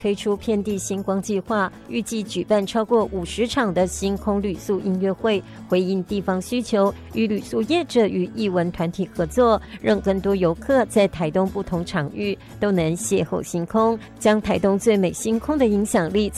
推出遍地星光计划，预计举办超过50场的星空旅宿音乐会，回应地方需求，与旅宿业者与艺文团体合作，让更多游客在台东不同场域都能邂逅星空，将台东最美星空的影响力